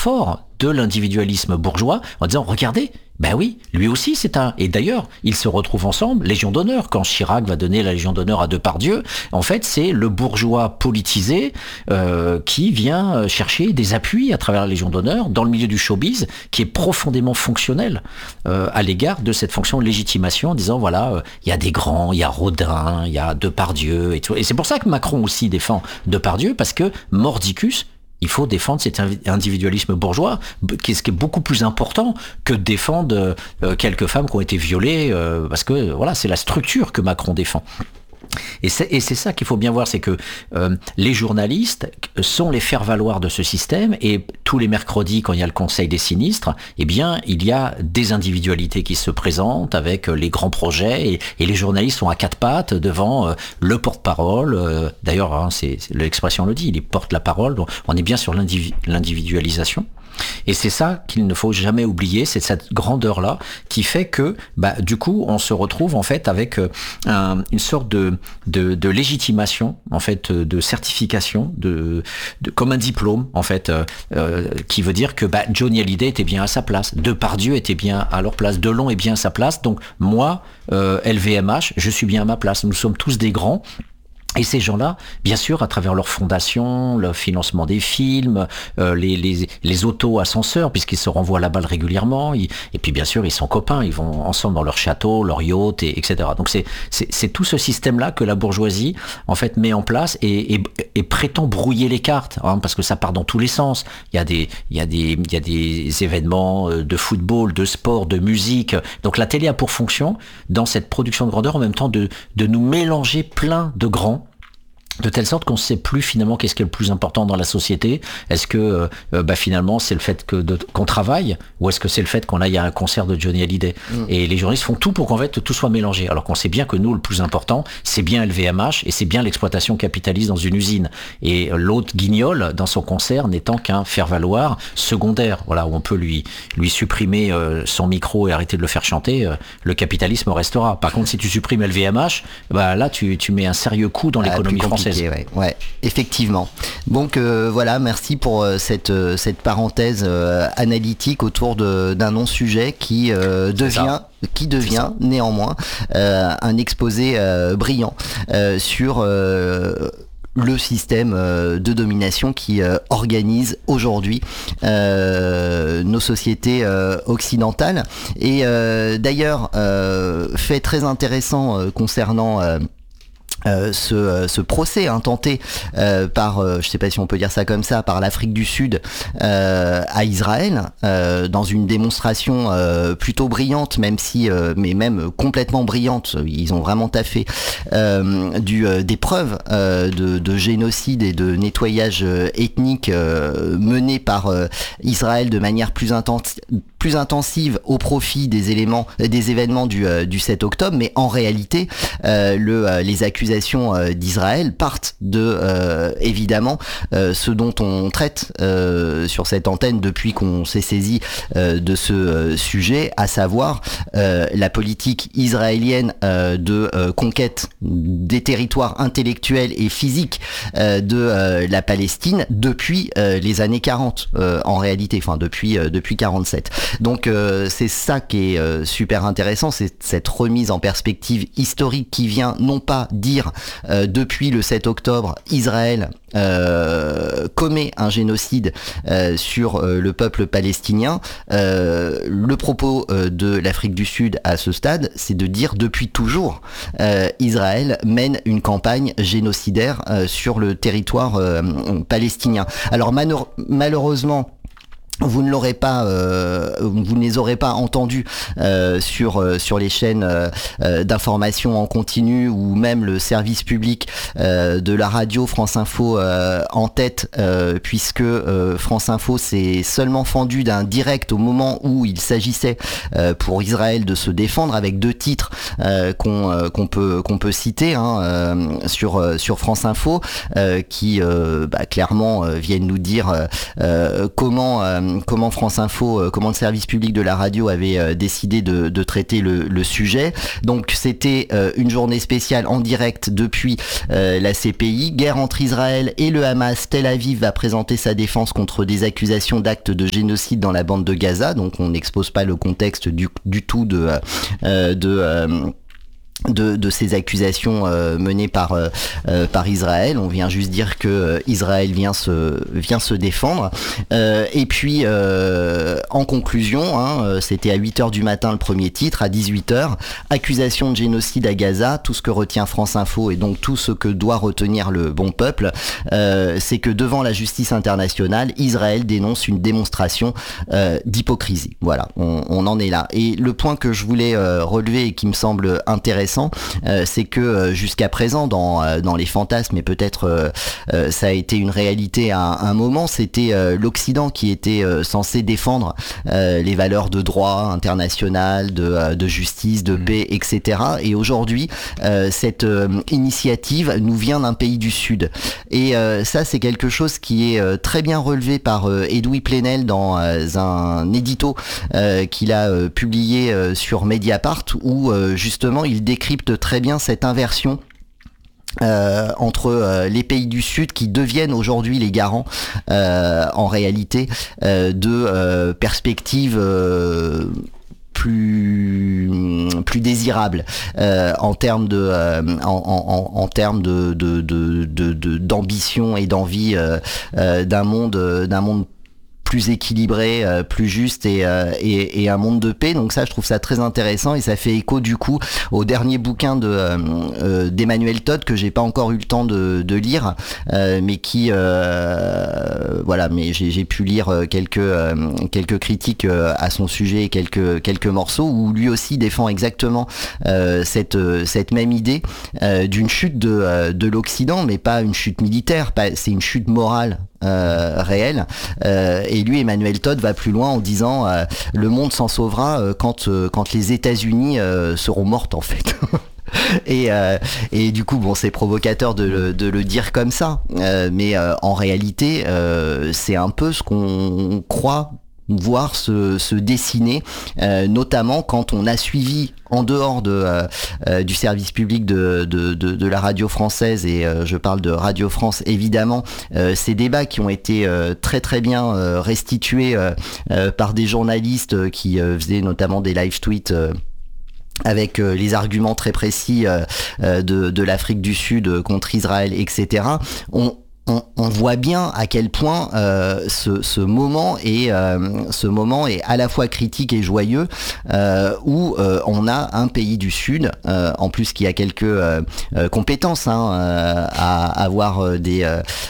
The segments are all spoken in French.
fort de l'individualisme bourgeois en disant regardez, ben oui, lui aussi c'est un... Et d'ailleurs, ils se retrouvent ensemble, Légion d'honneur. Quand Chirac va donner la Légion d'honneur à Depardieu, en fait c'est le bourgeois politisé qui vient chercher des appuis à travers la Légion d'honneur dans le milieu du showbiz, qui est profondément fonctionnel à l'égard de cette fonction de légitimation, en disant voilà, il y a des grands, il y a Rodin, il y a Depardieu et tout. Et c'est pour ça que Macron aussi défend Depardieu, parce que mordicus, il faut défendre cet individualisme bourgeois, qui est beaucoup plus important que de défendre quelques femmes qui ont été violées, parce que voilà, c'est la structure que Macron défend. Et c'est ça qu'il faut bien voir, c'est que les journalistes sont les faire-valoir de ce système, et tous les mercredis, quand il y a le Conseil des sinistres, eh bien, il y a des individualités qui se présentent avec les grands projets, et les journalistes sont à quatre pattes devant le porte-parole. D'ailleurs, hein, l'expression le dit, il porte la parole, donc on est bien sur l'individualisation. Et c'est ça qu'il ne faut jamais oublier, c'est cette grandeur-là qui fait que, du coup, on se retrouve en fait avec une sorte de légitimation, en fait, de certification, comme un diplôme, en fait, qui veut dire que Johnny Hallyday était bien à sa place, Depardieu était bien à leur place, Delon est bien à sa place, donc moi, LVMH, je suis bien à ma place. Nous sommes tous des grands. Et ces gens-là, bien sûr, à travers leur fondation, le financement des films, les auto-ascenseurs, puisqu'ils se renvoient la balle régulièrement, et puis bien sûr, ils sont copains, ils vont ensemble dans leur château, leur yacht, etc. Donc c'est tout ce système-là que la bourgeoisie, en fait, met en place et prétend brouiller les cartes, hein, parce que ça part dans tous les sens. Il y a des événements de football, de sport, de musique. Donc la télé a pour fonction, dans cette production de grandeur, en même temps, de nous mélanger plein de grands, de telle sorte qu'on ne sait plus finalement qu'est-ce qui est le plus important dans la société. Est-ce que finalement c'est le fait qu'on travaille, ou est-ce que c'est le fait qu'on aille à un concert de Johnny Hallyday? Et les journalistes font tout pour qu'en fait tout soit mélangé, alors qu'on sait bien que nous, le plus important, c'est bien LVMH, et c'est bien l'exploitation capitaliste dans une usine, et l'autre guignol dans son concert n'étant qu'un faire-valoir secondaire, voilà, où on peut lui supprimer son micro et arrêter de le faire chanter, le capitalisme restera. Par contre, si tu supprimes LVMH, là tu mets un sérieux coup dans l'économie française. Ouais, effectivement. Donc voilà, merci pour cette parenthèse analytique autour d'un non-sujet qui devient néanmoins un exposé brillant sur le système de domination qui organise aujourd'hui nos sociétés occidentales. Et d'ailleurs, fait très intéressant concernant ce procès tenté par, je sais pas si on peut dire ça comme ça, par l'Afrique du Sud à Israël, dans une démonstration plutôt brillante, mais même complètement brillante, ils ont vraiment taffé des preuves de génocide et de nettoyage ethnique mené par Israël de manière plus intensive au profit des événements du 7 octobre, mais en réalité les accusations d'Israël partent évidemment ce dont on traite sur cette antenne depuis qu'on s'est saisi de ce sujet, à savoir la politique israélienne de conquête des territoires intellectuels et physiques de la Palestine depuis les années 40 en réalité, enfin depuis 47. Donc c'est ça qui est super intéressant, c'est cette remise en perspective historique qui vient non pas dire depuis le 7 octobre, Israël commet un génocide sur le peuple palestinien. Le propos de l'Afrique du Sud à ce stade, c'est de dire depuis toujours, Israël mène une campagne génocidaire sur le territoire palestinien. Alors malheureusement, vous ne les aurez pas entendus sur les chaînes d'information en continu, ou même le service public de la radio France Info en tête, puisque France Info s'est seulement fendu d'un direct au moment où il s'agissait pour Israël de se défendre, avec deux titres qu'on peut citer sur France Info, qui clairement viennent nous dire comment comment France Info, comment le service public de la radio avait décidé de traiter le sujet. Donc c'était une journée spéciale en direct depuis la CPI. Guerre entre Israël et le Hamas. Tel Aviv va présenter sa défense contre des accusations d'actes de génocide dans la bande de Gaza. Donc on n'expose pas le contexte du tout de ces accusations menées par Israël. On vient juste dire que Israël vient se défendre. Et puis en conclusion, c'était à 8h du matin le premier titre, à 18h, accusation de génocide à Gaza. Tout ce que retient France Info et donc tout ce que doit retenir le bon peuple, c'est que devant la justice internationale, Israël dénonce une démonstration d'hypocrisie. Voilà, on en est là. Et le point que je voulais relever et qui me semble intéressant, c'est que jusqu'à présent dans les fantasmes, et peut-être ça a été une réalité à un moment, c'était l'Occident qui était censé défendre les valeurs de droit international, de justice, de paix, etc. Et aujourd'hui, cette initiative nous vient d'un pays du Sud. Et ça, c'est quelque chose qui est très bien relevé par Edoui Plenel dans un édito qu'il a publié sur Mediapart, où justement il décrypte très bien cette inversion entre les pays du Sud qui deviennent aujourd'hui les garants en réalité de perspectives plus désirables en termes d'ambition et d'envie d'un monde plus équilibré, plus juste et un monde de paix. Donc ça, je trouve ça très intéressant et ça fait écho du coup au dernier bouquin d'Emmanuel Todd que j'ai pas encore eu le temps de lire, mais qui mais j'ai pu lire quelques critiques à son sujet et quelques morceaux où lui aussi défend exactement cette même idée d'une chute de l'Occident, mais pas une chute militaire, c'est une chute morale réelle. Et lui, Emmanuel Todd, va plus loin en disant le monde s'en sauvera quand les États-Unis seront mortes en fait. Et du coup, bon, c'est provocateur de le dire comme ça, mais en réalité, c'est un peu ce qu'on croit voir se dessiner, notamment quand on a suivi en dehors du service public de la radio française, et je parle de Radio France évidemment, ces débats qui ont été très très bien restitués par des journalistes qui faisaient notamment des live tweets avec les arguments très précis de l'Afrique du Sud contre Israël, etc. On voit bien à quel point ce moment est à la fois critique et joyeux, où on a un pays du Sud, en plus qui a quelques compétences à avoir des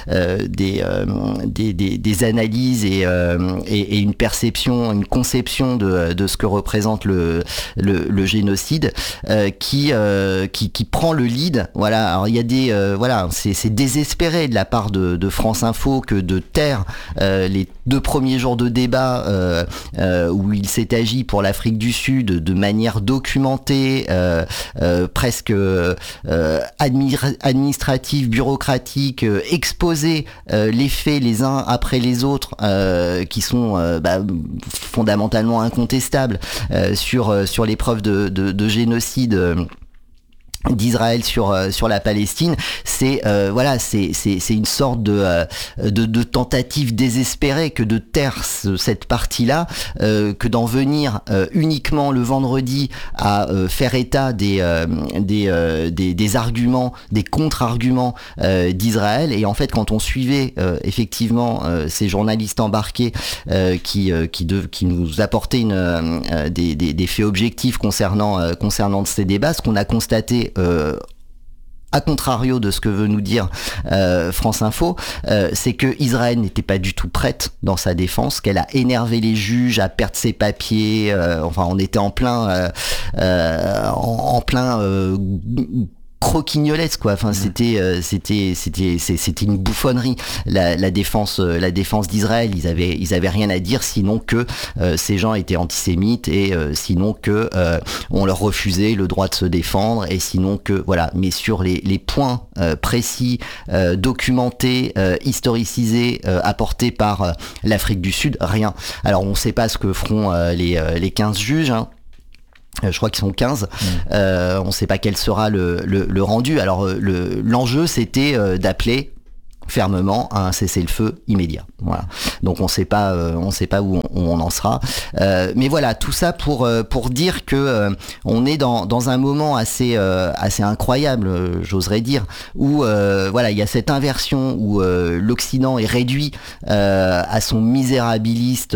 analyses et une perception, une conception de ce que représente le génocide, qui prend le lead. Voilà, alors il y a c'est désespéré de la part de France Info que de taire les 2 premiers jours de débat où il s'est agi pour l'Afrique du Sud de manière documentée, presque administrative, bureaucratique, exposer les faits les uns après les autres qui sont fondamentalement incontestables sur les preuves de génocide d'Israël sur la Palestine. C'est une sorte de tentative désespérée que de taire cette partie-là, que d'en venir uniquement le vendredi à faire état des arguments, des contre-arguments d'Israël. Et en fait, quand on suivait effectivement ces journalistes embarqués qui nous apportaient des faits objectifs concernant ces débats, ce qu'on a constaté à contrario de ce que veut nous dire France Info, c'est que Israël n'était pas du tout prête dans sa défense, qu'elle a énervé les juges à perdre ses papiers. On était en plein croquignolesque, quoi. Enfin, c'était une bouffonnerie. La défense d'Israël, ils avaient rien à dire, sinon que ces gens étaient antisémites, et sinon que on leur refusait le droit de se défendre, et sinon que voilà. Mais sur les points précis, documentés, historicisés, apportés par l'Afrique du Sud, rien. Alors on ne sait pas ce que feront les 15 juges, hein. Je crois qu'ils sont 15. On ne sait pas quel sera le rendu. Alors l'enjeu, c'était d'appeler fermement à un cessez-le-feu immédiat. Voilà. Donc on sait pas où on en sera. Mais voilà, tout ça pour dire que on est dans un moment assez incroyable, j'oserais dire, où voilà, il y a cette inversion où l'Occident est réduit à son misérabilisme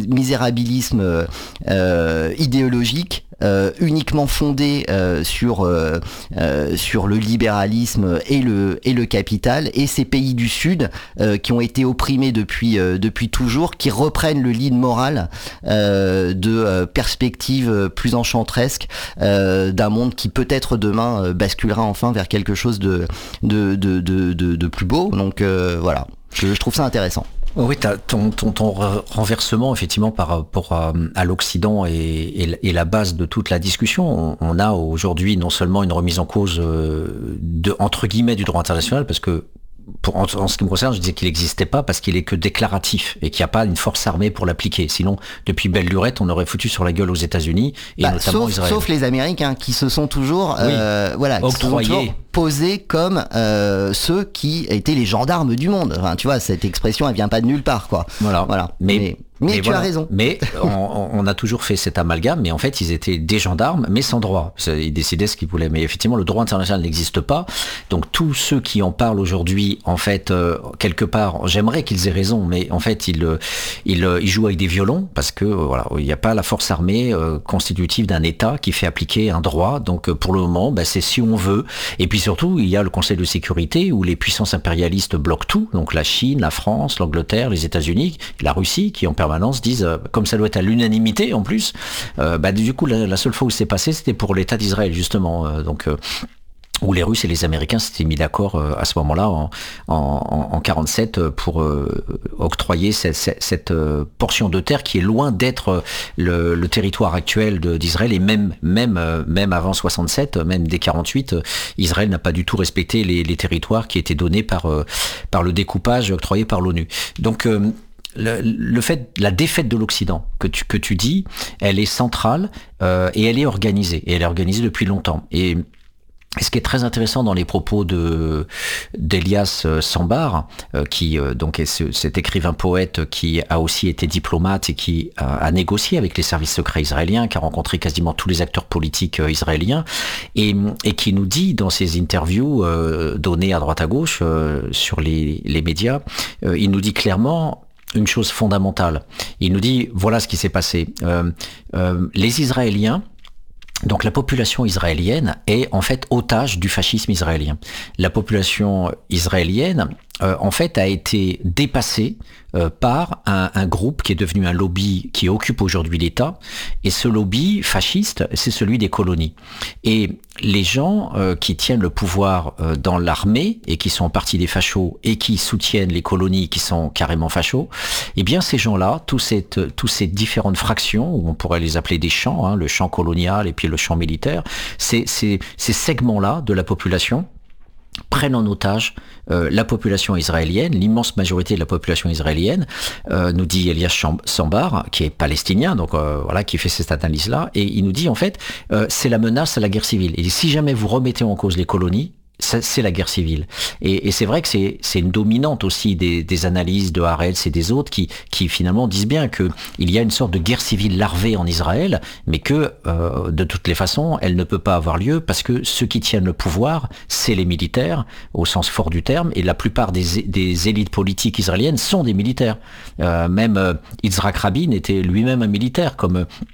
idéologique. Uniquement fondé sur le libéralisme et le capital, et ces pays du Sud qui ont été opprimés depuis toujours, qui reprennent le lead moral de perspectives plus enchantresques d'un monde qui peut-être demain basculera enfin vers quelque chose de plus beau. Donc voilà, je trouve ça intéressant. Oui, ton renversement, effectivement, par rapport à l'Occident et la base de toute la discussion. On a aujourd'hui non seulement une remise en cause entre guillemets du droit international, parce que en ce qui me concerne, je disais qu'il n'existait pas parce qu'il est que déclaratif et qu'il n'y a pas une force armée pour l'appliquer. Sinon, depuis belle lurette, on aurait foutu sur la gueule aux États-Unis et notamment Israël. Sauf les Américains qui se sont toujours, posés comme ceux qui étaient les gendarmes du monde. Enfin, tu vois, cette expression, elle vient pas de nulle part, quoi. Voilà. Mais tu as raison. Mais on a toujours fait cet amalgame, mais en fait, ils étaient des gendarmes, mais sans droit. Ils décidaient ce qu'ils voulaient. Mais effectivement, le droit international n'existe pas. Donc, tous ceux qui en parlent aujourd'hui, en fait, quelque part, j'aimerais qu'ils aient raison, mais en fait, ils jouent avec des violons, parce que, voilà, il n'y a pas la force armée constitutive d'un État qui fait appliquer un droit. Donc, pour le moment, c'est si on veut. Et puis surtout, il y a le Conseil de sécurité où les puissances impérialistes bloquent tout. Donc, la Chine, la France, l'Angleterre, les États-Unis, la Russie, qui en permanence disent, comme ça doit être à l'unanimité en plus, du coup la seule fois où c'est passé, c'était pour l'État d'Israël justement, où les Russes et les Américains s'étaient mis d'accord à ce moment-là en 47 pour octroyer cette portion de terre qui est loin d'être le territoire actuel d'Israël, et même avant 67, même dès 48, Israël n'a pas du tout respecté les territoires qui étaient donnés par le découpage octroyé par l'ONU. Donc la défaite de l'Occident que tu dis, elle est centrale et elle est organisée depuis longtemps. Et ce qui est très intéressant dans les propos d'Elias Sambar, qui donc est cet écrivain poète qui a aussi été diplomate et qui a négocié avec les services secrets israéliens, qui a rencontré quasiment tous les acteurs politiques israéliens, et qui nous dit dans ses interviews données à droite à gauche sur les médias, il nous dit clairement une chose fondamentale. Il nous dit, voilà ce qui s'est passé. Les Israéliens, donc la population israélienne est en fait otage du fascisme israélien. La population israélienne en fait a été dépassée par un groupe qui est devenu un lobby qui occupe aujourd'hui l'État, et ce lobby fasciste, c'est celui des colonies. Et les gens qui tiennent le pouvoir dans l'armée et qui sont en partie des fachos et qui soutiennent les colonies qui sont carrément fachos, eh bien ces gens-là, tous ces différentes fractions, où on pourrait les appeler des champs, hein, le champ colonial et puis le champ militaire, ces segments-là de la population prennent en otage la population israélienne, l'immense majorité de la population israélienne, nous dit Elias Sambar, qui est palestinien, donc voilà, qui fait cette analyse-là, et il nous dit en fait, c'est la menace à la guerre civile. Et si jamais vous remettez en cause les colonies, c'est la guerre civile. Et c'est vrai que c'est une dominante aussi des analyses de Haaretz et des autres qui finalement disent bien que il y a une sorte de guerre civile larvée en Israël, mais que de toutes les façons, elle ne peut pas avoir lieu parce que ceux qui tiennent le pouvoir, c'est les militaires, au sens fort du terme, et la plupart des élites politiques israéliennes sont des militaires. Même Yitzhak Rabin était lui-même un militaire, comme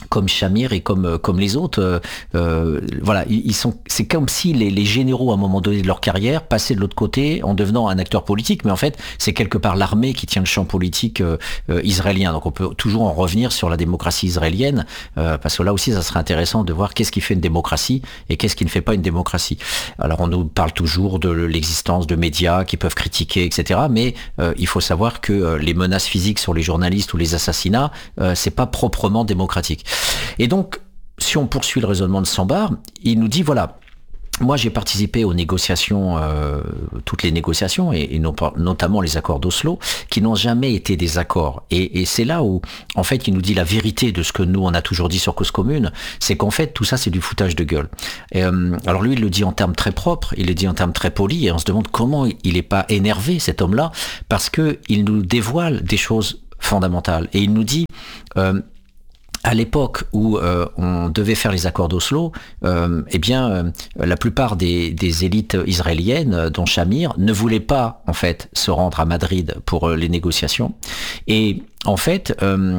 comme Shamir et comme les autres, voilà, c'est comme si les généraux à un moment donné de leur carrière passaient de l'autre côté en devenant un acteur politique, mais en fait c'est quelque part l'armée qui tient le champ politique israélien. Donc on peut toujours en revenir sur la démocratie israélienne, parce que là aussi ça serait intéressant de voir qu'est-ce qui fait une démocratie et qu'est-ce qui ne fait pas une démocratie. Alors on nous parle toujours de l'existence de médias qui peuvent critiquer, etc. Mais il faut savoir que les menaces physiques sur les journalistes ou les assassinats, c'est pas proprement démocratique. Et donc, si on poursuit le raisonnement de Sambar, il nous dit, voilà, moi j'ai participé aux négociations, toutes les négociations, et notamment les accords d'Oslo, qui n'ont jamais été des accords. Et c'est là où, en fait, il nous dit la vérité de ce que nous, on a toujours dit sur Cause Commune, c'est qu'en fait, tout ça, c'est du foutage de gueule. Alors lui, il le dit en termes très propres, il le dit en termes très polis, et on se demande comment il n'est pas énervé, cet homme-là, parce qu'il nous dévoile des choses fondamentales. Et il nous dit... à l'époque où on devait faire les accords d'Oslo, la plupart des élites israéliennes, dont Shamir, ne voulaient pas en fait se rendre à Madrid pour les négociations. Et en fait,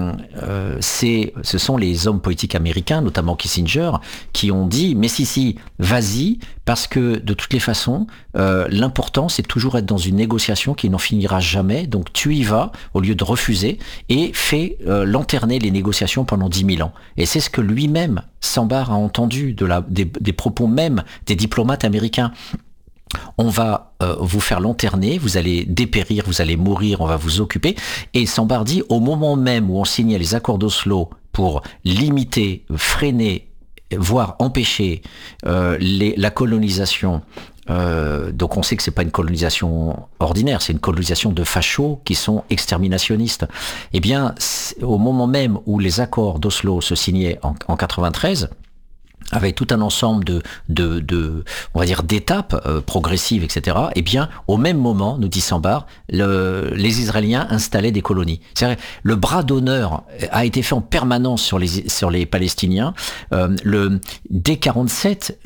ce sont les hommes politiques américains, notamment Kissinger, qui ont dit mais si, vas-y, parce que de toutes les façons, l'important c'est de toujours être dans une négociation qui n'en finira jamais. Donc tu y vas au lieu de refuser et fais lanterner les négociations pendant 10 000 ans. Et c'est ce que lui-même, Sambar, a entendu des propos même des diplomates américains. On va vous faire lanterner, vous allez dépérir, vous allez mourir, on va vous occuper. Et Sambar dit, au moment même où on signait les accords d'Oslo pour limiter, freiner, voire empêcher la colonisation, donc on sait que c'est pas une colonisation ordinaire, c'est une colonisation de fachos qui sont exterminationnistes. Eh bien, au moment même où les accords d'Oslo se signaient en 93, avec tout un ensemble on va dire, d'étapes progressives, etc. Eh bien, au même moment, nous dit Sambar, les Israéliens installaient des colonies. C'est-à-dire, le bras d'honneur a été fait en permanence sur les Palestiniens. Dès 47,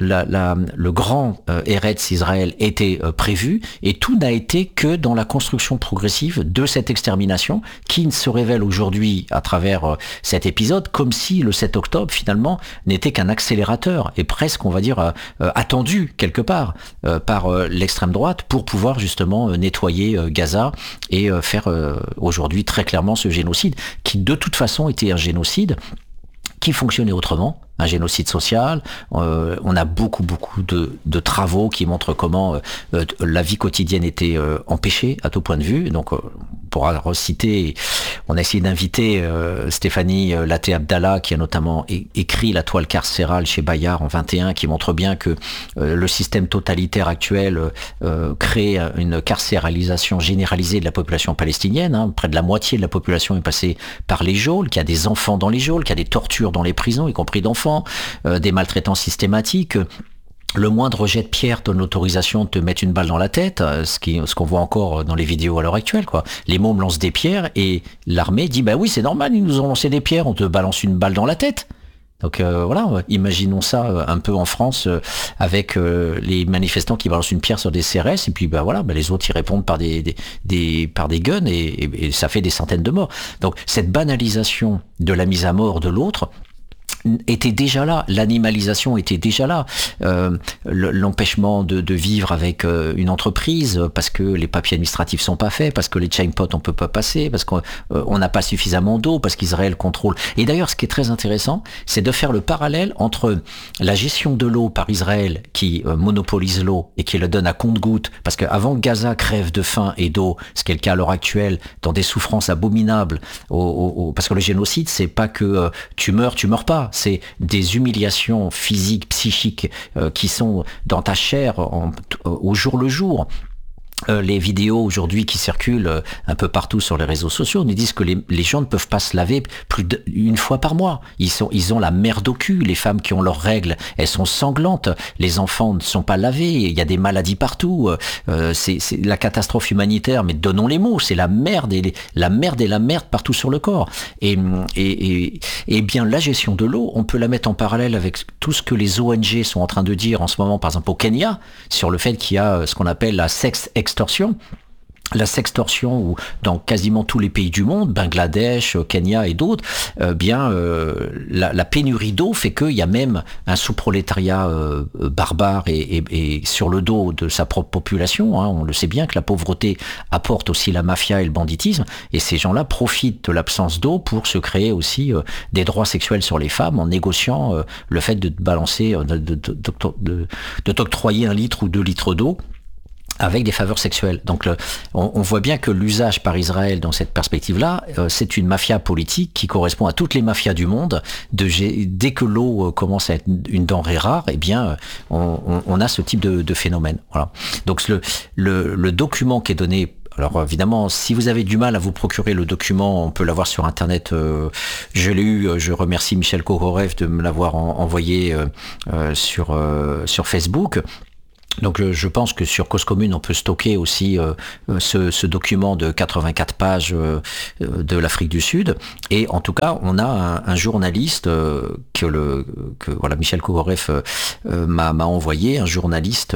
le grand Eretz Israël était prévu, et tout n'a été que dans la construction progressive de cette extermination, qui se révèle aujourd'hui à travers cet épisode, comme si le 7 octobre, finalement, n'était qu'un accélérateur et presque, on va dire, attendu quelque part par l'extrême droite pour pouvoir justement nettoyer Gaza et faire aujourd'hui très clairement ce génocide qui de toute façon était un génocide qui fonctionnait autrement, un génocide social. On a beaucoup de travaux qui montrent comment la vie quotidienne était empêchée à tout point de vue. Donc on pourra reciter, on a essayé d'inviter Stéphanie Laté Abdallah, qui a notamment écrit La toile carcérale chez Bayard en 21, qui montre bien que le système totalitaire actuel crée une carcéralisation généralisée de la population palestinienne. Hein. Près de la moitié de la population est passée par les geôles, qu'il y a des enfants dans les geôles, qu'il y a des tortures dans les prisons, y compris d'enfants, des maltraitances systématiques. Le moindre jet de pierre donne l'autorisation de te mettre une balle dans la tête, ce qu'on voit encore dans les vidéos à l'heure actuelle, quoi. Les mômes lancent des pierres et l'armée dit bah oui, c'est normal, ils nous ont lancé des pierres, on te balance une balle dans la tête. Donc voilà, imaginons ça un peu en France avec les manifestants qui balancent une pierre sur des CRS, et puis bah voilà, bah les autres y répondent par des guns, et ça fait des centaines de morts. Donc cette banalisation de la mise à mort de l'autre était déjà là, l'animalisation était déjà là, l'empêchement de vivre avec une entreprise parce que les papiers administratifs sont pas faits, parce que les chainpots on peut pas passer, parce qu'on n'a pas suffisamment d'eau, parce qu'Israël contrôle. Et d'ailleurs, ce qui est très intéressant, c'est de faire le parallèle entre la gestion de l'eau par Israël qui monopolise l'eau et qui le donne à compte-gouttes, parce qu'avant que Gaza crève de faim et d'eau, ce qui est le cas à l'heure actuelle, dans des souffrances abominables, parce que le génocide, c'est pas que tu meurs pas, c'est des humiliations physiques, psychiques qui sont dans ta chair au jour le jour. Les vidéos aujourd'hui qui circulent un peu partout sur les réseaux sociaux nous disent que les gens ne peuvent pas se laver plus d'une fois par mois. Ils ont la merde au cul. Les femmes qui ont leurs règles, elles sont sanglantes. Les enfants ne sont pas lavés. Il y a des maladies partout. C'est la catastrophe humanitaire. Mais donnons les mots. C'est la merde et la merde partout sur le corps. Et bien la gestion de l'eau, on peut la mettre en parallèle avec tout ce que les ONG sont en train de dire en ce moment, par exemple au Kenya, sur le fait qu'il y a ce qu'on appelle la sex extorsion. la sextorsion, ou dans quasiment tous les pays du monde, Bangladesh, Kenya et d'autres, la pénurie d'eau fait qu'il y a même un sous-prolétariat barbare et sur le dos de sa propre population. On le sait bien que la pauvreté apporte aussi la mafia et le banditisme, et ces gens-là profitent de l'absence d'eau pour se créer aussi des droits sexuels sur les femmes en négociant le fait de balancer, de t'octroyer 1 litre ou 2 litres d'eau avec des faveurs sexuelles. Donc on voit bien que l'usage par Israël dans cette perspective-là, c'est une mafia politique qui correspond à toutes les mafias du monde. Dès que l'eau commence à être une denrée rare, eh bien on a ce type de phénomène. Voilà. Donc le document qui est donné. Alors évidemment, si vous avez du mal à vous procurer le document, on peut l'avoir sur Internet. Je l'ai eu, je remercie Michel Kohorev de me l'avoir envoyé sur Facebook. Donc je pense que sur Cause Commune, on peut stocker aussi ce document de 84 pages de l'Afrique du Sud. Et en tout cas, on a un journaliste que voilà, Michel Kohorev m'a envoyé, un juriste,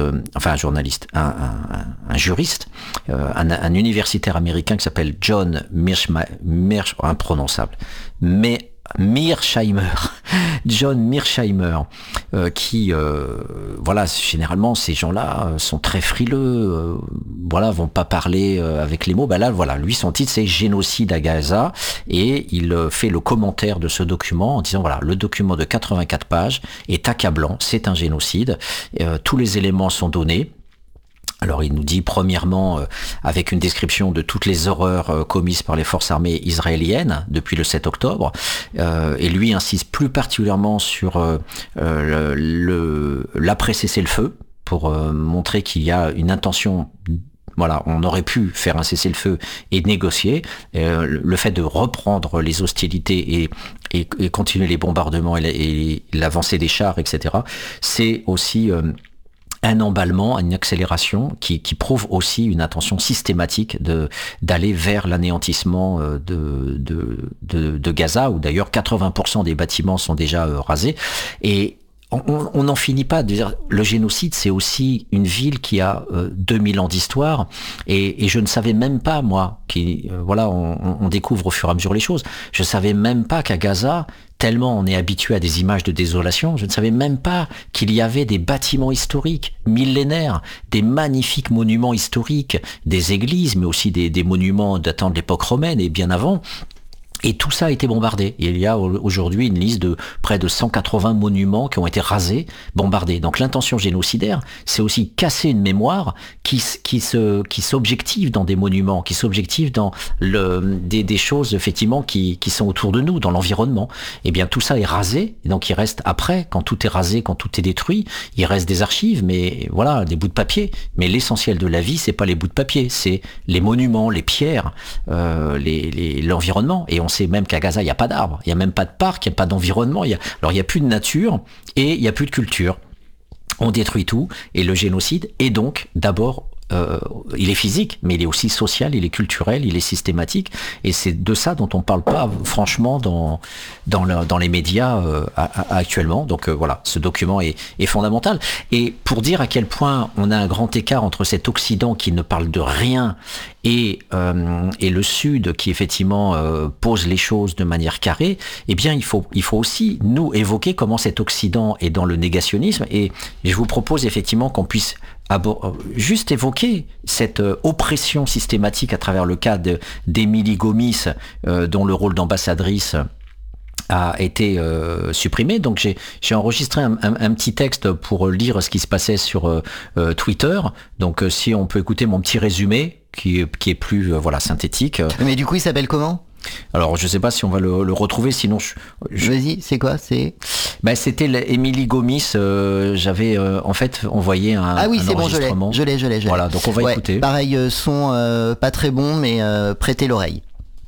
un universitaire américain qui s'appelle John imprononçable, mais Mearsheimer, John Mearsheimer, qui, voilà, généralement ces gens-là sont très frileux, voilà, vont pas parler avec les mots. Ben là, voilà, lui, son titre c'est Génocide à Gaza, et il fait le commentaire de ce document en disant voilà, le document de 84 pages est accablant, c'est un génocide, tous les éléments sont donnés. Alors il nous dit premièrement, avec une description de toutes les horreurs commises par les forces armées israéliennes depuis le 7 octobre, et lui insiste plus particulièrement sur l'après cessez-le-feu, pour montrer qu'il y a une intention. Voilà, on aurait pu faire un cessez-le-feu et négocier. Le fait de reprendre les hostilités et continuer les bombardements et l'avancée des chars, etc., c'est aussi un emballement, une accélération qui prouve aussi une intention systématique d'aller vers l'anéantissement de Gaza, où d'ailleurs 80% des bâtiments sont déjà rasés. Et on n'en finit pas de dire, le génocide, c'est aussi une ville qui a 2000 ans d'histoire, et je ne savais même pas, moi, voilà, on découvre au fur et à mesure les choses, je savais même pas qu'à Gaza, tellement on est habitué à des images de désolation, je ne savais même pas qu'il y avait des bâtiments historiques millénaires, des magnifiques monuments historiques, des églises, mais aussi des monuments datant de l'époque romaine et bien avant. Et tout ça a été bombardé. Et il y a aujourd'hui une liste de près de 180 monuments qui ont été rasés, bombardés. Donc l'intention génocidaire, c'est aussi casser une mémoire qui s'objective dans des monuments, qui s'objective dans des choses effectivement qui sont autour de nous, dans l'environnement. Et bien tout ça est rasé. Et donc il reste après, quand tout est rasé, quand tout est détruit, il reste des archives, mais voilà, des bouts de papier. Mais l'essentiel de la vie, c'est pas les bouts de papier, c'est les monuments, les pierres, l'environnement. Et on sait même qu'à Gaza, il n'y a pas d'arbres, il n'y a même pas de parc, il n'y a pas d'environnement. Alors il n'y a plus de nature et il n'y a plus de culture. On détruit tout, et le génocide est donc d'abord, il est physique, mais il est aussi social, il est culturel, il est systématique, et c'est de ça dont on parle pas franchement dans les médias actuellement. Donc voilà, ce document est fondamental. Et pour dire à quel point on a un grand écart entre cet Occident qui ne parle de rien et le Sud qui effectivement pose les choses de manière carrée, eh bien il faut aussi nous évoquer comment cet Occident est dans le négationnisme, et je vous propose effectivement qu'on puisse juste évoquer cette oppression systématique à travers le cas d'Émilie Gomis, dont le rôle d'ambassadrice a été supprimé. Donc j'ai enregistré un petit texte pour lire ce qui se passait sur Twitter. Donc si on peut écouter mon petit résumé qui est plus synthétique. Mais du coup il s'appelle comment ? Alors je sais pas si on va le retrouver, sinon Vas-y, c'est quoi ? C'était Émilie Gomis, j'avais en fait envoyé un enregistrement. Je l'ai. Voilà, donc on va écouter. Pareil, son pas très bon, mais prêtez l'oreille.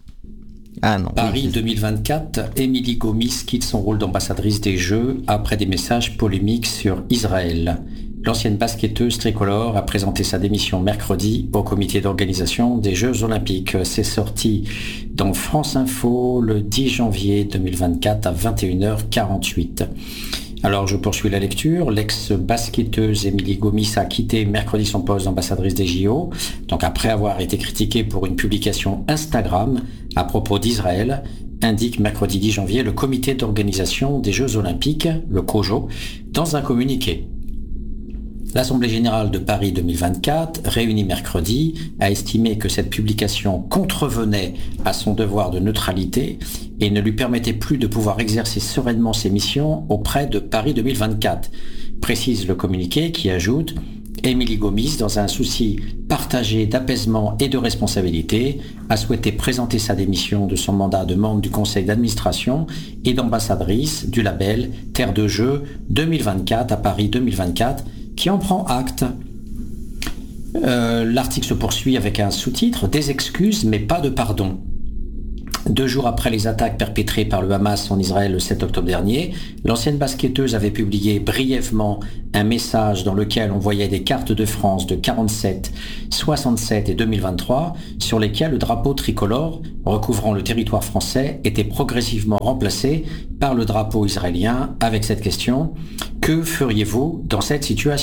Ah non. Paris 2024, Émilie Gomis quitte son rôle d'ambassadrice des Jeux après des messages polémiques sur Israël. L'ancienne basketteuse tricolore a présenté sa démission mercredi au comité d'organisation des Jeux Olympiques. C'est sorti dans France Info le 10 janvier 2024 à 21h48. Alors je poursuis la lecture. L'ex-basketteuse Émilie Gomis a quitté mercredi son poste d'ambassadrice des JO, donc après avoir été critiquée pour une publication Instagram à propos d'Israël, indique mercredi 10 janvier le comité d'organisation des Jeux Olympiques, le COJO, dans un communiqué. L'Assemblée générale de Paris 2024, réunie mercredi, a estimé que cette publication contrevenait à son devoir de neutralité et ne lui permettait plus de pouvoir exercer sereinement ses missions auprès de Paris 2024, précise le communiqué qui ajoute « Émilie Gomis, dans un souci partagé d'apaisement et de responsabilité, a souhaité présenter sa démission de son mandat de membre du conseil d'administration et d'ambassadrice du label Terre de Jeux 2024 à Paris 2024, qui en prend acte. » L'article se poursuit avec un sous-titre « Des excuses mais pas de pardon ». 2 jours après les attaques perpétrées par le Hamas en Israël le 7 octobre dernier, l'ancienne basketteuse avait publié brièvement un message dans lequel on voyait des cartes de France de 47, 67 et 2023 sur lesquelles le drapeau tricolore recouvrant le territoire français était progressivement remplacé par le drapeau israélien avec cette question « Que feriez-vous dans cette situation ?»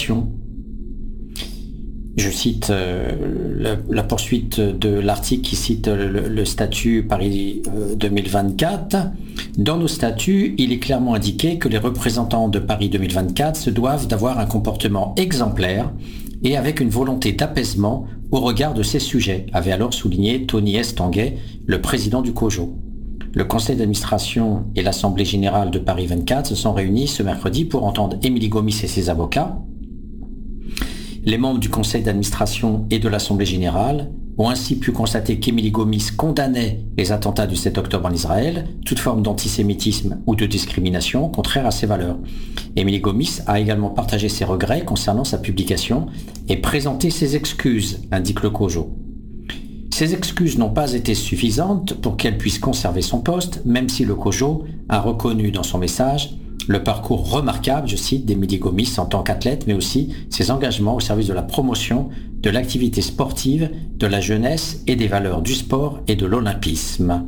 Je cite la poursuite de l'article qui cite le statut Paris 2024. Dans nos statuts, il est clairement indiqué que les représentants de Paris 2024 se doivent d'avoir un comportement exemplaire et avec une volonté d'apaisement au regard de ces sujets, avait alors souligné Tony Estanguet, le président du COJO. Le conseil d'administration et l'Assemblée générale de Paris 24 se sont réunis ce mercredi pour entendre Émilie Gomis et ses avocats. Les membres du conseil d'administration et de l'Assemblée générale ont ainsi pu constater qu'Émilie Gomis condamnait les attentats du 7 octobre en Israël, toute forme d'antisémitisme ou de discrimination contraire à ses valeurs. Émilie Gomis a également partagé ses regrets concernant sa publication et présenté ses excuses, indique le COJO. Ces excuses n'ont pas été suffisantes pour qu'elle puisse conserver son poste, même si le COJO a reconnu dans son message le parcours remarquable, je cite, d'Émilie Gomis en tant qu'athlète, mais aussi ses engagements au service de la promotion de l'activité sportive, de la jeunesse et des valeurs du sport et de l'olympisme.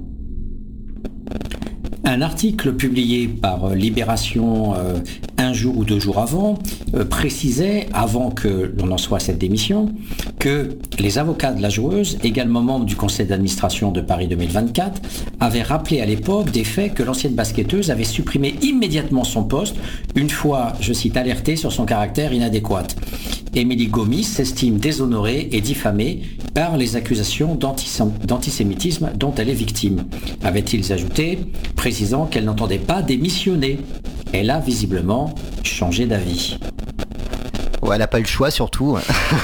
Un article publié par Libération un jour ou 2 jours avant précisait, avant que l'on en soit à cette démission, que les avocats de la joueuse, également membres du conseil d'administration de Paris 2024, avaient rappelé à l'époque des faits que l'ancienne basketteuse avait supprimé immédiatement son poste, une fois, je cite, alertée sur son caractère inadéquat. Émilie Gomis s'estime déshonorée et diffamée par les accusations d'antisémitisme dont elle est victime, avait-il ajouté, précisant qu'elle n'entendait pas démissionner. Elle a visiblement changé d'avis. Ouais, elle n'a pas eu le choix surtout.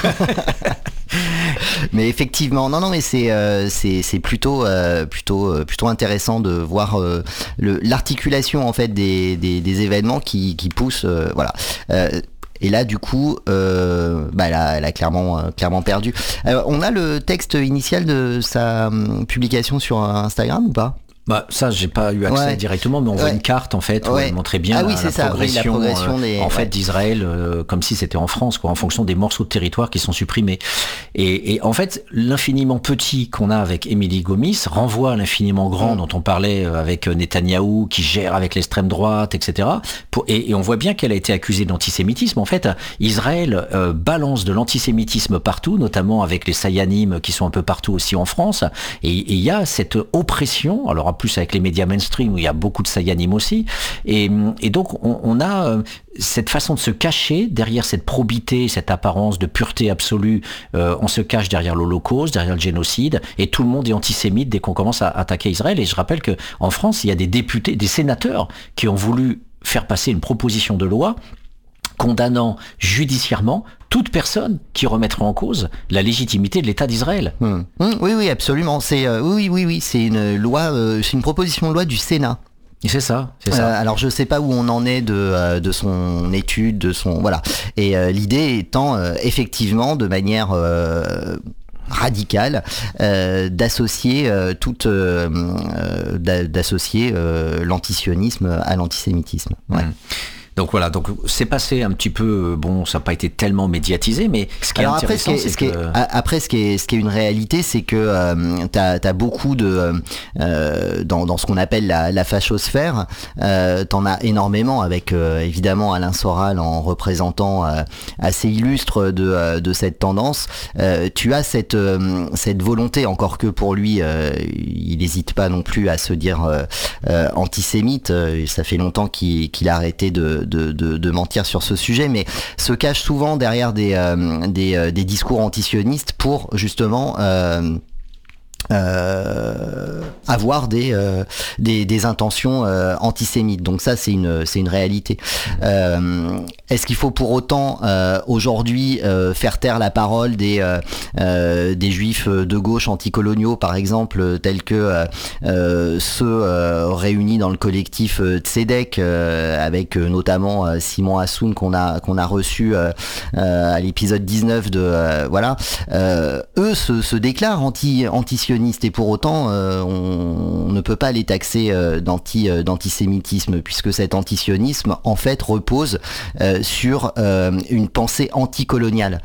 Mais effectivement, non, mais c'est plutôt intéressant de voir l'articulation en fait des événements qui poussent, voilà. Et là, du coup, elle a clairement perdu. On a le texte initial de sa publication sur Instagram ou pas ? Bah ça j'ai pas eu accès directement, mais on voit une carte en fait où elle montrait bien la progression d'Israël comme si c'était en France, quoi, en fonction des morceaux de territoire qui sont supprimés. Et en fait l'infiniment petit qu'on a avec Émilie Gomis renvoie à l'infiniment grand dont on parlait avec Netanyahou qui gère avec l'extrême droite, etc. Et on voit bien qu'elle a été accusée d'antisémitisme. En fait, Israël balance de l'antisémitisme partout, notamment avec les Sayanim qui sont un peu partout aussi en France. Et il y a cette oppression, alors plus avec les médias mainstream où il y a beaucoup de Sayanim aussi, et donc on a cette façon de se cacher derrière cette probité, cette apparence de pureté absolue. On se cache derrière l'Holocauste, derrière le génocide, et tout le monde est antisémite dès qu'on commence à attaquer Israël. Et je rappelle que en France, il y a des députés, des sénateurs qui ont voulu faire passer une proposition de loi condamnant judiciairement toute personne qui remettrait en cause la légitimité de l'État d'Israël. Oui, absolument. C'est oui, c'est une loi, c'est une proposition de loi du Sénat. Et c'est ça. Alors je sais pas où on en est de son étude, de son voilà. Et l'idée étant effectivement de manière radicale d'associer d'associer l'antisionisme à l'antisémitisme. Ouais. Donc voilà, donc c'est passé un petit peu, bon, ça n'a pas été tellement médiatisé, mais ce qui est intéressant, après, ce qui est une réalité, c'est que t'as beaucoup de dans ce qu'on appelle la fachosphère, t'en as énormément avec évidemment Alain Soral en représentant assez illustre de cette tendance. Tu as cette volonté, encore que pour lui, il n'hésite pas non plus à se dire antisémite. Ça fait longtemps qu'il a arrêté de mentir sur ce sujet, mais se cache souvent derrière des discours antisionistes pour justement avoir des intentions antisémites. Donc ça, c'est une réalité. Est-ce qu'il faut pour autant aujourd'hui faire taire la parole des juifs de gauche anticoloniaux, par exemple, tels que ceux réunis dans le collectif Tzedek, avec notamment Simon Hassoun qu'on a reçu à l'épisode 19 de voilà. Eux se déclarent antisionistes, et pour autant on ne peut pas les taxer d'antisémitisme, puisque cet antisionisme en fait repose sur une pensée anticoloniale.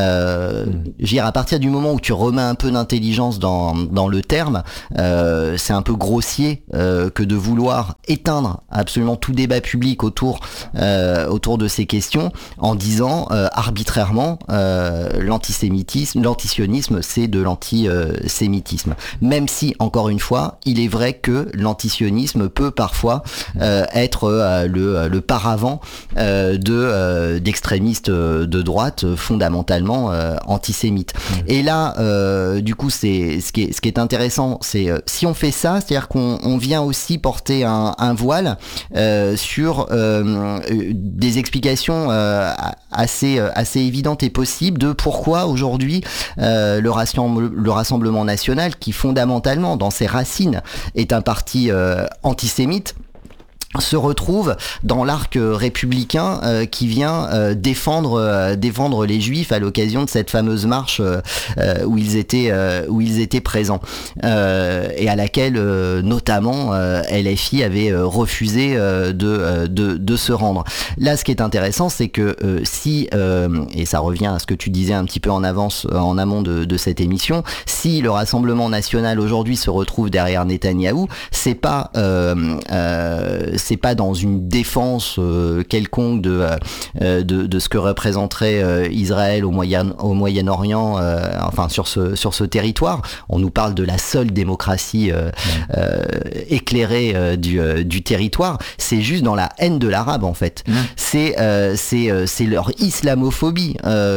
À partir du moment où tu remets un peu d'intelligence dans le terme, c'est un peu grossier que de vouloir éteindre absolument tout débat public autour de ces questions en disant arbitrairement l'antisionisme c'est de l'antisémitisme. Même si, encore une fois, il est vrai que l'antisionisme peut parfois être le paravent d'extrémistes de droite fondamentalement antisémites. Et là, du coup, ce qui est intéressant, c'est si on fait ça, c'est-à-dire qu'on vient aussi porter un voile sur des explications assez évidentes et possibles de pourquoi aujourd'hui le Rassemblement national, qui fondamentalement dans ses racines est un parti antisémite, se retrouve dans l'arc républicain qui vient défendre les juifs à l'occasion de cette fameuse marche où ils étaient présents et à laquelle notamment LFI avait refusé de se rendre. Là, ce qui est intéressant, c'est que si et ça revient à ce que tu disais un petit peu en amont de cette émission, si le Rassemblement national aujourd'hui se retrouve derrière Netanyahou, c'est pas dans une défense quelconque de ce que représenterait Israël au Moyen-Orient, enfin sur ce territoire. On nous parle de la seule démocratie éclairée du territoire. C'est juste dans la haine de l'arabe, en fait. C'est leur islamophobie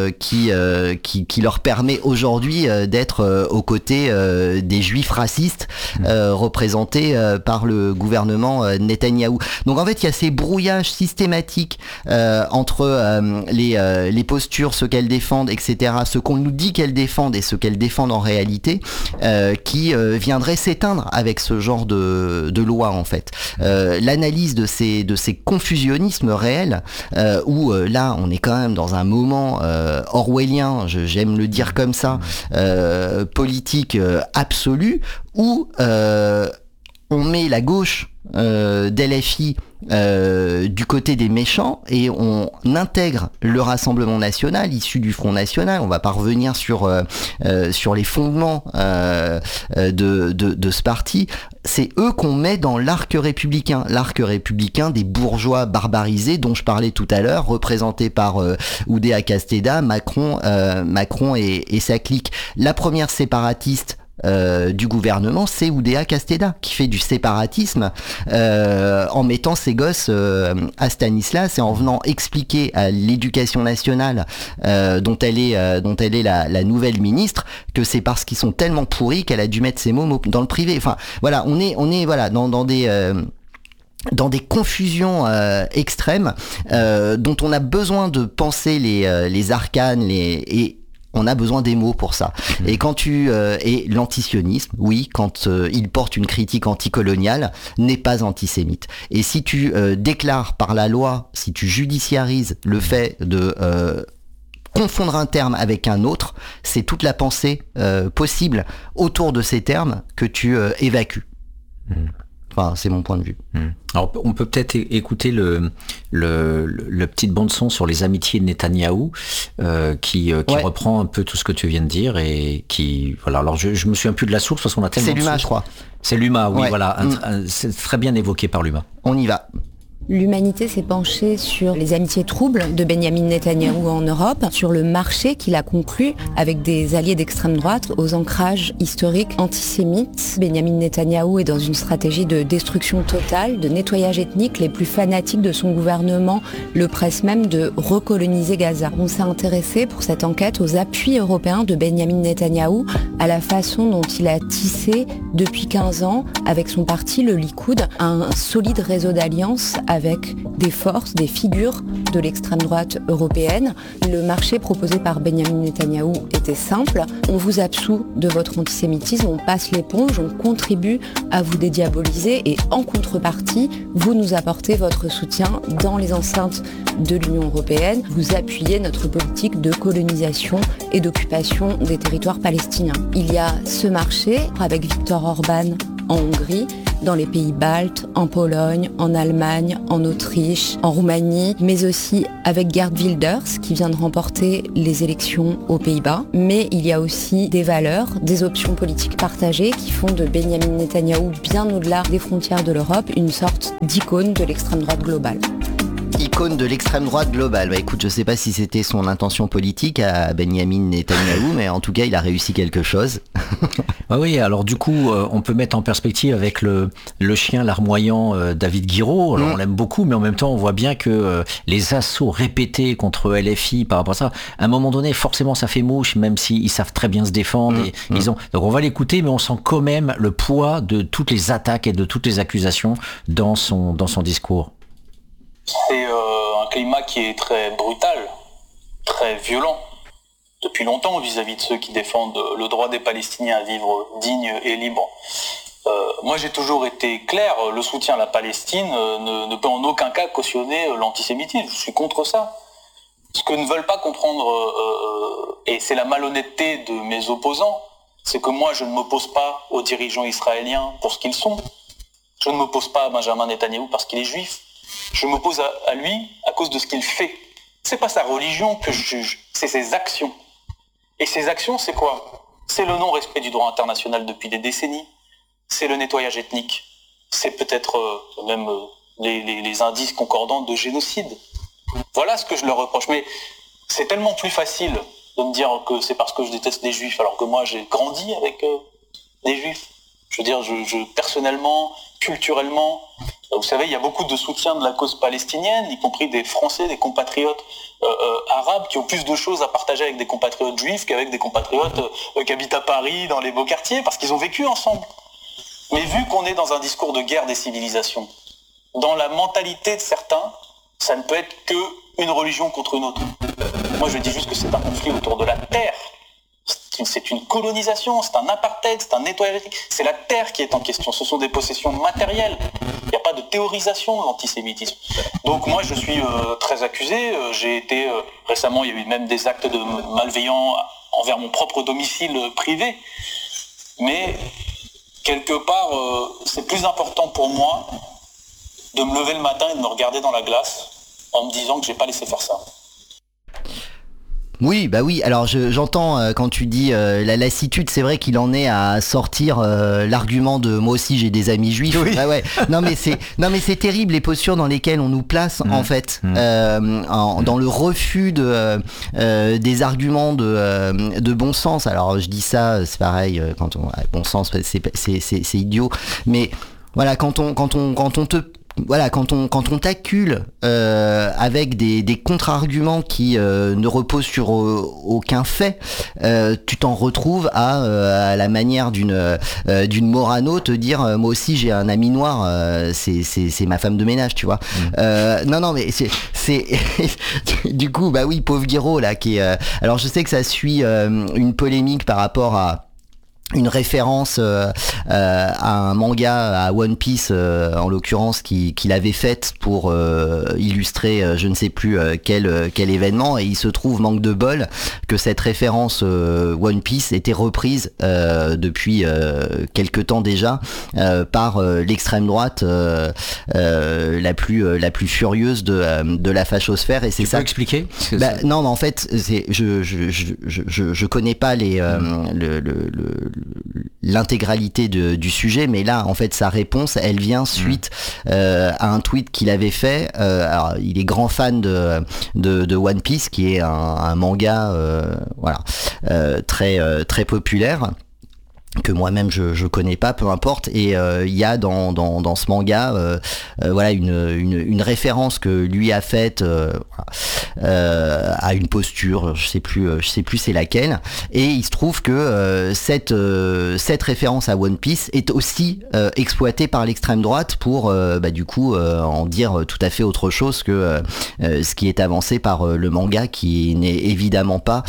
qui leur permet aujourd'hui d'être aux côtés des juifs racistes représentés par le gouvernement Netanyahou. Donc en fait, il y a ces brouillages systématiques entre les postures, ce qu'elles défendent, etc., ce qu'on nous dit qu'elles défendent et ce qu'elles défendent en réalité, qui viendraient s'éteindre avec ce genre de loi, en fait. L'analyse de ces confusionnismes réels, où là, on est quand même dans un moment orwellien, j'aime le dire comme ça, politique absolue, où on met la gauche d'LFI du côté des méchants et on intègre le Rassemblement national issu du Front national. On va pas revenir sur les fondements de ce parti. C'est eux qu'on met dans l'arc républicain des bourgeois barbarisés dont je parlais tout à l'heure, représentés par Oudéa Casteda, Macron et sa clique. La première séparatiste du gouvernement, c'est Oudéa Casteda qui fait du séparatisme en mettant ses gosses à Stanislas et en venant expliquer à l'éducation nationale dont elle est la nouvelle ministre que c'est parce qu'ils sont tellement pourris qu'elle a dû mettre ses mots dans le privé. Enfin voilà, on est voilà dans des confusions extrêmes dont on a besoin de penser les arcanes et on a besoin des mots pour ça. Et quand et l'antisionisme, oui, quand il porte une critique anticoloniale, n'est pas antisémite. Et si tu déclares par la loi, si tu judiciarises le fait de confondre un terme avec un autre, c'est toute la pensée possible autour de ces termes que tu évacues. Enfin, c'est mon point de vue. Alors, on peut peut-être écouter le petite bande son sur les amitiés de Netanyahou, qui reprend un peu tout ce que tu viens de dire et qui, voilà. Alors, je me souviens plus de la source parce qu'on a tellement. C'est l'UMA, je crois. C'est l'UMA, oui, voilà. C'est très bien évoqué par l'UMA. On y va. L'humanité s'est penchée sur les amitiés troubles de Benyamin Netanyahou en Europe, sur le marché qu'il a conclu avec des alliés d'extrême droite aux ancrages historiques antisémites. Benyamin Netanyahou est dans une stratégie de destruction totale, de nettoyage ethnique. Les plus fanatiques de son gouvernement le pressent même de recoloniser Gaza. On s'est intéressé pour cette enquête aux appuis européens de Benyamin Netanyahou, à la façon dont il a tissé depuis 15 ans avec son parti, le Likoud, un solide réseau d'alliances avec des forces, des figures de l'extrême droite européenne. Le marché proposé par Benyamin Netanyahou était simple. On vous absout de votre antisémitisme, on passe l'éponge, on contribue à vous dédiaboliser et en contrepartie, vous nous apportez votre soutien dans les enceintes de l'Union européenne. Vous appuyez notre politique de colonisation et d'occupation des territoires palestiniens. Il y a ce marché avec Viktor Orban en Hongrie, dans les pays baltes, en Pologne, en Allemagne, en Autriche, en Roumanie, mais aussi avec Geert Wilders qui vient de remporter les élections aux Pays-Bas. Mais il y a aussi des valeurs, des options politiques partagées qui font de Benyamin Netanyahou, bien au-delà des frontières de l'Europe, une sorte d'icône de l'extrême droite globale. Icône de l'extrême droite globale. Bah écoute, je sais pas si c'était son intention politique à Benyamin Netanyahou, mais en tout cas, il a réussi quelque chose. Oui, alors du coup, on peut mettre en perspective avec le chien larmoyant David Guiraud. Alors on l'aime beaucoup, mais en même temps, on voit bien que les assauts répétés contre LFI par rapport à ça, à un moment donné, forcément, ça fait mouche, même s'ils savent très bien se défendre. Donc on va l'écouter, mais on sent quand même le poids de toutes les attaques et de toutes les accusations dans son discours. C'est un climat qui est très brutal, très violent, depuis longtemps vis-à-vis de ceux qui défendent le droit des Palestiniens à vivre digne et libre. Moi j'ai toujours été clair, le soutien à la Palestine ne peut en aucun cas cautionner l'antisémitisme, je suis contre ça. Ce que ne veulent pas comprendre, et c'est la malhonnêteté de mes opposants, c'est que moi je ne m'oppose pas aux dirigeants israéliens pour ce qu'ils sont. Je ne m'oppose pas à Benjamin Netanyahou parce qu'il est juif. Je m'oppose à lui à cause de ce qu'il fait. C'est pas sa religion que je juge, c'est ses actions. Et ces actions, c'est quoi ? C'est le non-respect du droit international depuis des décennies. C'est le nettoyage ethnique. C'est peut-être même les indices concordants de génocide. Voilà ce que je leur reproche. Mais c'est tellement plus facile de me dire que c'est parce que je déteste les juifs, alors que moi j'ai grandi avec des juifs. Je veux dire, personnellement, culturellement, vous savez, il y a beaucoup de soutien de la cause palestinienne, y compris des Français, des compatriotes arabes qui ont plus de choses à partager avec des compatriotes juifs qu'avec des compatriotes qui habitent à Paris, dans les beaux quartiers, parce qu'ils ont vécu ensemble. Mais vu qu'on est dans un discours de guerre des civilisations, dans la mentalité de certains, ça ne peut être qu'une religion contre une autre. Moi, je dis juste que c'est un conflit autour de la terre. C'est une colonisation, c'est un apartheid, c'est un nettoyage ethnique. C'est la terre qui est en question. Ce sont des possessions matérielles. Il n'y a pas de théorisation de l'antisémitisme. Donc moi, je suis très accusé. J'ai été récemment, il y a eu même des actes de malveillants envers mon propre domicile privé. Mais quelque part, c'est plus important pour moi de me lever le matin et de me regarder dans la glace en me disant que j'ai pas laissé faire ça. Oui, bah oui. Alors j'entends quand tu dis la lassitude, c'est vrai qu'il en est à sortir l'argument de moi aussi j'ai des amis juifs. Oui. Ah ouais. Non mais c'est terrible les postures dans lesquelles on nous place en fait, dans le refus des arguments de bon sens. Alors je dis ça, c'est pareil quand on bon sens, c'est idiot. Mais voilà, quand on t'accule avec des contre-arguments qui ne reposent sur aucun fait, tu t'en retrouves à la manière d'une Morano te dire moi aussi j'ai un ami noir, c'est ma femme de ménage, tu vois. Non mais c'est du coup bah oui, pauvre Guiraud là qui est alors je sais que ça suit une polémique par rapport une référence à un manga, à One Piece en l'occurrence, qu'il avait faite pour illustrer je ne sais plus quel événement, et il se trouve, manque de bol, que cette référence One Piece était reprise depuis quelque temps déjà par l'extrême droite la plus furieuse de la fachosphère, et c'est ça. Tu peux expliquer ? Non, mais en fait, je connais pas l'intégralité du sujet, mais là en fait sa réponse elle vient suite à un tweet qu'il avait fait. Alors, il est grand fan de One Piece, qui est un manga très populaire, que moi-même je connais pas, peu importe, et il y a dans ce manga une référence que lui a faite à une posture, je sais plus c'est laquelle, et il se trouve que cette référence à One Piece est aussi exploitée par l'extrême droite pour du coup en dire tout à fait autre chose que ce qui est avancé par le manga, qui n'est évidemment pas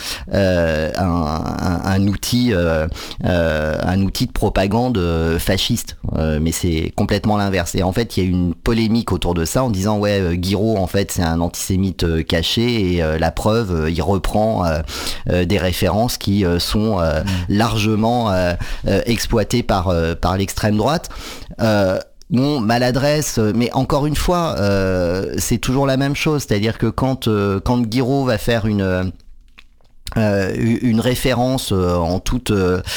un outil de propagande fasciste, mais c'est complètement l'inverse. Et en fait, il y a une polémique autour de ça en disant Giraud en fait c'est un antisémite caché, et la preuve, il reprend des références qui sont largement exploitées par l'extrême droite. Maladresse, mais encore une fois, c'est toujours la même chose, c'est-à-dire que quand Giraud va faire une référence en toute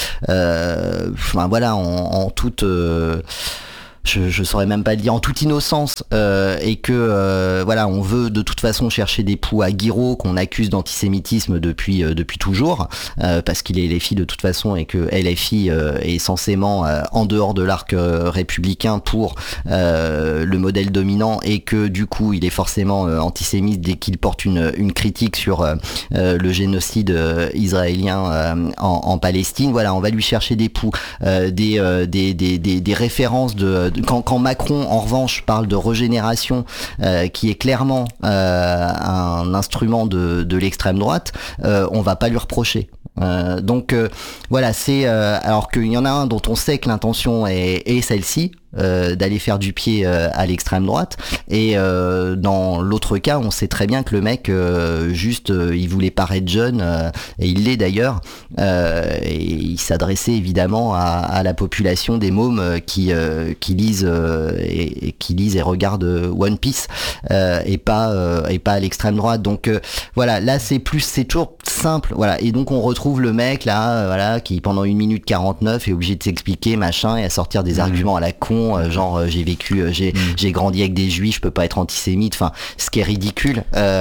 en toute je saurais même pas le dire, en toute innocence, et que on veut de toute façon chercher des poux à Giraud, qu'on accuse d'antisémitisme depuis toujours, parce qu'il est LFI de toute façon, et que LFI est censément en dehors de l'arc républicain pour le modèle dominant, et que du coup il est forcément antisémite dès qu'il porte une critique sur le génocide israélien en Palestine. On va lui chercher des poux, des références quand Macron en revanche parle de régénération, qui est clairement un instrument de l'extrême droite, on va pas lui reprocher. C'est alors qu'il y en a un dont on sait que l'intention est celle-ci, d'aller faire du pied à l'extrême droite, et dans l'autre cas on sait très bien que le mec il voulait paraître jeune, et il l'est d'ailleurs, et il s'adressait évidemment à la population des mômes qui lisent et regardent One Piece, et pas à l'extrême droite. Donc là c'est toujours simple, et donc on retrouve le mec là qui pendant 1 minute 49 est obligé de s'expliquer machin, et à sortir des arguments à la con, genre j'ai grandi avec des juifs, je peux pas être antisémite, enfin ce qui est ridicule.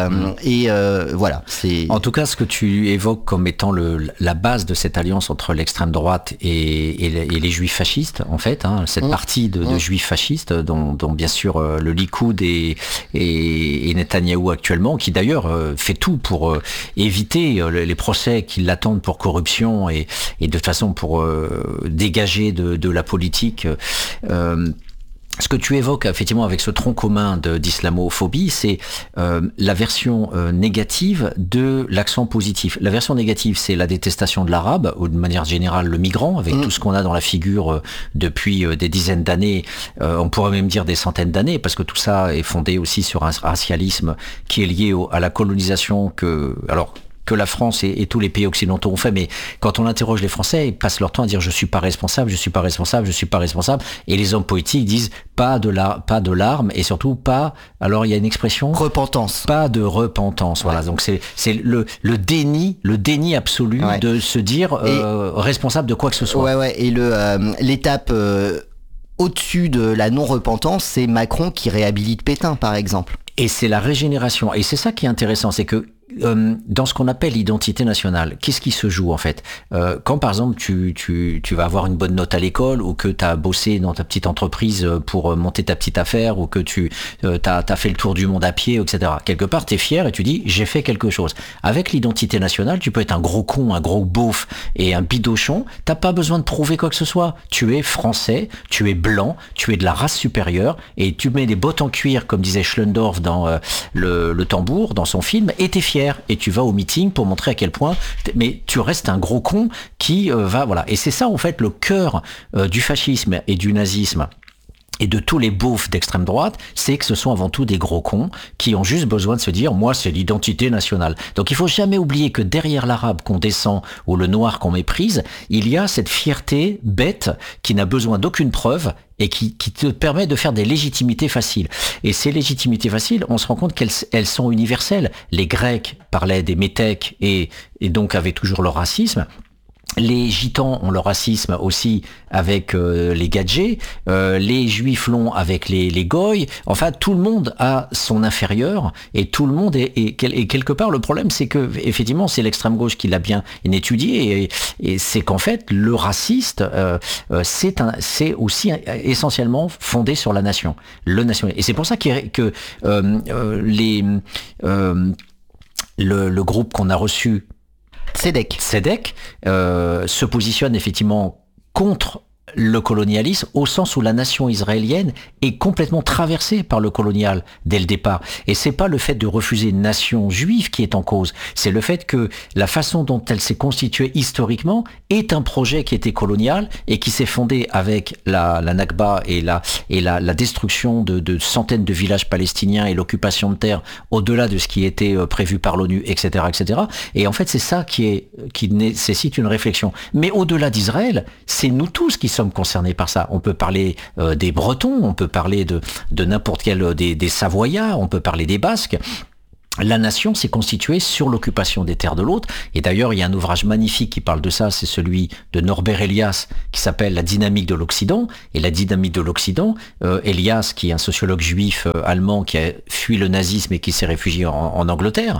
C'est en tout cas ce que tu évoques comme étant la base de cette alliance entre l'extrême droite et les juifs fascistes, en fait, cette partie de juifs fascistes dont bien sûr le Likoud et Netanyahou actuellement, qui d'ailleurs fait tout pour éviter les procès qui l'attendent pour corruption, et de toute façon pour dégager de la politique. Ce que tu évoques effectivement avec ce tronc commun d'islamophobie, c'est la version négative de l'accent positif. La version négative, c'est la détestation de l'arabe, ou de manière générale le migrant, avec tout ce qu'on a dans la figure depuis des dizaines d'années, on pourrait même dire des centaines d'années, parce que tout ça est fondé aussi sur un racialisme qui est lié à la colonisation que la France et tous les pays occidentaux ont fait, mais quand on interroge les Français, ils passent leur temps à dire je suis pas responsable, et les hommes politiques disent pas de larmes, et surtout pas, alors il y a une expression, repentance. Pas de repentance, voilà. Donc c'est le déni absolu de se dire responsable de quoi que ce soit. Et l'étape au-dessus de la non-repentance, c'est Macron qui réhabilite Pétain, par exemple. Et c'est la régénération, et c'est ça qui est intéressant, c'est que dans ce qu'on appelle l'identité nationale, qu'est-ce qui se joue en fait ? Quand par exemple tu vas avoir une bonne note à l'école, ou que tu as bossé dans ta petite entreprise pour monter ta petite affaire, ou que tu as fait le tour du monde à pied, etc. Quelque part tu es fier et tu dis j'ai fait quelque chose. Avec l'identité nationale, tu peux être un gros con, un gros beauf et un bidochon, t'as pas besoin de prouver quoi que ce soit. Tu es français, tu es blanc, tu es de la race supérieure, et tu mets des bottes en cuir comme disait Schlendorf dans le Tambour, dans son film, et t'es fier. derrière et tu vas au meeting pour montrer à quel point, mais tu restes un gros con qui va, voilà. Et c'est ça en fait le cœur du fascisme et du nazisme. Et de tous les beaufs d'extrême droite, c'est que ce sont avant tout des gros cons qui ont juste besoin de se dire « moi, c'est l'identité nationale ». Donc il faut jamais oublier que derrière l'arabe qu'on descend ou le noir qu'on méprise, il y a cette fierté bête qui n'a besoin d'aucune preuve et qui te permet de faire des légitimités faciles. Et ces légitimités faciles, on se rend compte qu'elles sont universelles. Les Grecs parlaient des métèques et donc avaient toujours leur racisme. Les gitans ont leur racisme aussi avec les gadgets, les juifs l'ont avec les goïs, enfin tout le monde a son inférieur et tout le monde et quelque part le problème c'est que effectivement c'est l'extrême gauche qui l'a bien étudié et c'est qu'en fait le raciste c'est aussi essentiellement fondé sur la nation, le national. Et c'est pour ça que le groupe qu'on a reçu Tzedek se positionne effectivement contre le colonialisme au sens où la nation israélienne est complètement traversée par le colonial dès le départ. Et c'est pas le fait de refuser une nation juive qui est en cause, c'est le fait que la façon dont elle s'est constituée historiquement est un projet qui était colonial et qui s'est fondé avec la Nakba et la destruction de centaines de villages palestiniens et l'occupation de terres au-delà de ce qui était prévu par l'ONU, etc., etc. Et en fait, c'est ça qui nécessite une réflexion. Mais au-delà d'Israël, c'est nous tous qui sommes concernés par ça. On peut parler des Bretons, on peut parler de n'importe quel des Savoyards, on peut parler des Basques. La nation s'est constituée sur l'occupation des terres de l'autre. Et d'ailleurs, il y a un ouvrage magnifique qui parle de ça, c'est celui de Norbert Elias, qui s'appelle « La dynamique de l'Occident ». Et la dynamique de l'Occident, Elias, qui est un sociologue juif allemand qui a fui le nazisme et qui s'est réfugié en Angleterre,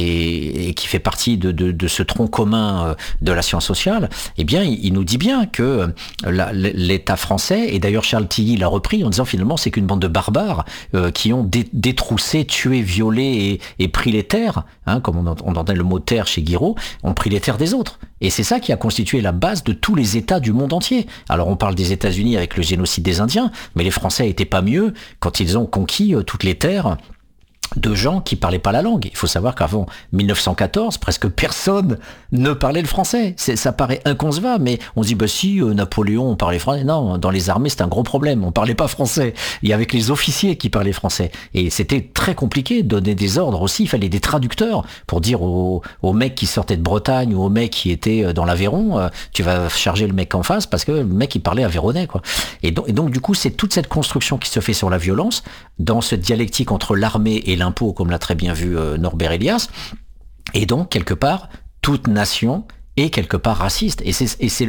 et qui fait partie de ce tronc commun de la science sociale, eh bien, il nous dit bien que l'État français, et d'ailleurs Charles Tilly l'a repris en disant finalement c'est qu'une bande de barbares qui ont détroussé, tué, violé et pris les terres, comme on entendait le mot terre chez Guiraud, ont pris les terres des autres. Et c'est ça qui a constitué la base de tous les États du monde entier. Alors on parle des États-Unis avec le génocide des Indiens, mais les Français étaient pas mieux quand ils ont conquis toutes les terres de gens qui parlaient pas la langue. Il faut savoir qu'avant 1914, presque personne ne parlait le français. Ça paraît inconcevable, mais on se dit, bah si, Napoléon, on parlait français. Non, dans les armées, c'est un gros problème. On parlait pas français. Il y avait que les officiers qui parlaient français. Et c'était très compliqué de donner des ordres aussi. Il fallait des traducteurs pour dire aux mecs qui sortaient de Bretagne ou aux mecs qui étaient dans l'Aveyron, tu vas charger le mec en face parce que le mec, il parlait aveyronais, quoi. Et donc, du coup, c'est toute cette construction qui se fait sur la violence, dans cette dialectique entre l'armée et l'impôt, comme l'a très bien vu Norbert Elias, et donc quelque part toute nation est quelque part raciste. Et c'est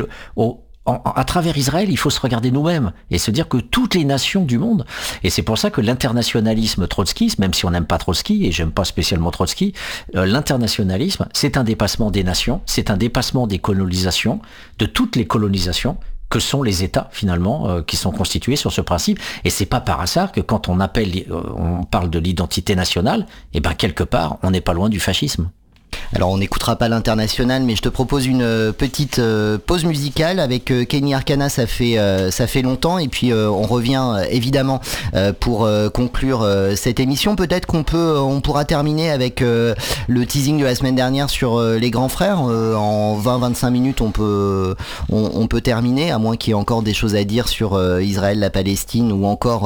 à travers Israël, il faut se regarder nous-mêmes et se dire que toutes les nations du monde, et c'est pour ça que l'internationalisme trotskiste, même si on n'aime pas Trotsky, et j'aime pas spécialement Trotsky, l'internationalisme, c'est un dépassement des nations, c'est un dépassement des colonisations, de toutes les colonisations, que sont les États finalement qui sont constitués sur ce principe. Et c'est pas par hasard que quand on parle de l'identité nationale, et ben quelque part on n'est pas loin du fascisme. Alors on n'écoutera pas l'international, mais je te propose une petite pause musicale avec Kenny Arcana, ça fait longtemps, et puis on revient évidemment pour conclure cette émission. Peut-être on pourra terminer avec le teasing de la semaine dernière sur les grands frères. En 20-25 minutes on peut terminer, à moins qu'il y ait encore des choses à dire sur Israël, la Palestine ou encore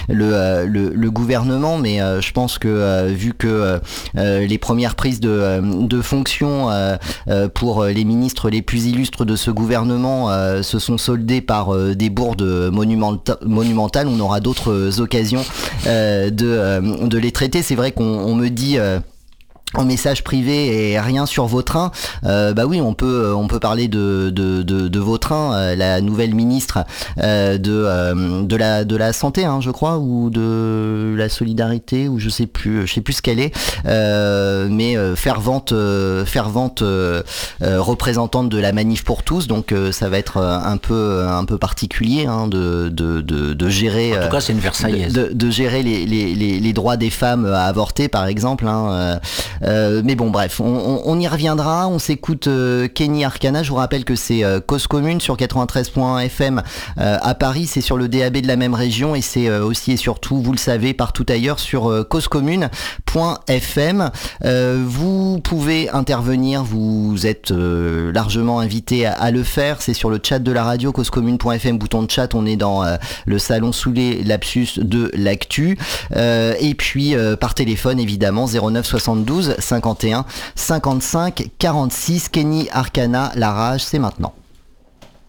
le gouvernement, mais je pense que vu que les premières prises de fonction pour les ministres les plus illustres de ce gouvernement se sont soldées par des bourdes monumentales. On aura d'autres occasions de les traiter. C'est vrai qu'on me dit en message privé et rien sur Vautrin, bah oui, on peut parler de Vautrin, la nouvelle ministre de la santé, je crois, ou de la solidarité, ou je sais plus ce qu'elle est, mais fervente représentante de la Manif pour tous, donc ça va être un peu particulier de gérer. En tout cas, c'est une Versaillaise. De gérer les droits des femmes à avorter, par exemple. Mais bon, bref, on y reviendra. On s'écoute Kenny Arcana. Je vous rappelle que c'est Cause Commune sur 93.1 FM à Paris. C'est sur le DAB de la même région et c'est aussi et surtout, vous le savez, partout ailleurs sur causecommune.fm. Vous pouvez intervenir. Vous êtes largement invité à le faire. C'est sur le chat de la radio, causecommune.fm, bouton de chat. On est dans le salon sous les lapsus de l'actu. Et puis par téléphone, évidemment, 09 72 51 55 46. Kenny Arcana, La Rage, c'est maintenant.